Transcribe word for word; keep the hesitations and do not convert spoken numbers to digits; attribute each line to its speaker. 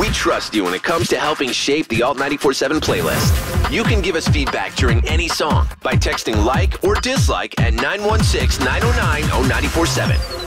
Speaker 1: trust you when it comes to helping shape the Alt ninety-four point seven playlist. You can give us feedback during any song by texting like or dislike at nine one six, nine oh nine, oh nine four seven.